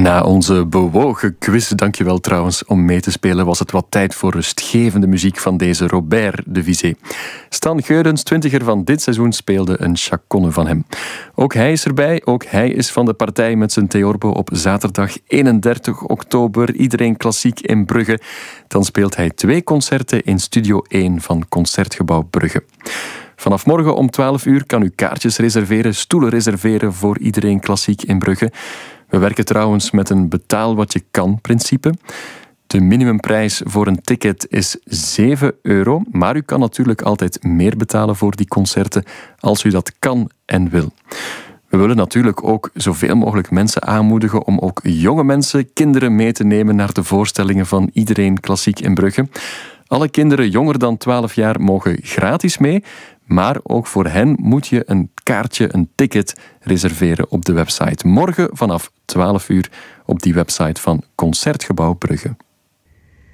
Na onze bewogen quiz, dankjewel trouwens om mee te spelen, was het wat tijd voor rustgevende muziek van deze Robert de Visé. Stan Geurens, 20er van dit seizoen, speelde een chaconne van hem. Ook hij is erbij, ook hij is van de partij met zijn theorbo op zaterdag 31 oktober. Iedereen Klassiek in Brugge. Dan speelt hij 2 concerten in Studio 1 van Concertgebouw Brugge. Vanaf morgen om 12 uur kan u kaartjes reserveren, stoelen reserveren voor Iedereen Klassiek in Brugge. We werken trouwens met een betaal wat je kan principe. De minimumprijs voor een ticket is €7, maar u kan natuurlijk altijd meer betalen voor die concerten als u dat kan en wil. We willen natuurlijk ook zoveel mogelijk mensen aanmoedigen om ook jonge mensen, kinderen mee te nemen naar de voorstellingen van Iedereen Klassiek in Brugge. Alle kinderen jonger dan 12 jaar mogen gratis mee, maar ook voor hen moet je een kaartje, een ticket reserveren op de website. Morgen vanaf 12 uur op die website van Concertgebouw Brugge.